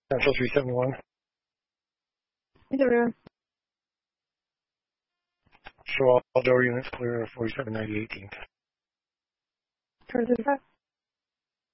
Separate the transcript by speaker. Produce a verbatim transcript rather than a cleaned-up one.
Speaker 1: Central three seventy-one.
Speaker 2: Either room.
Speaker 1: Show all door units clear forty-seven ninety eighteenth.
Speaker 2: Turn to the front.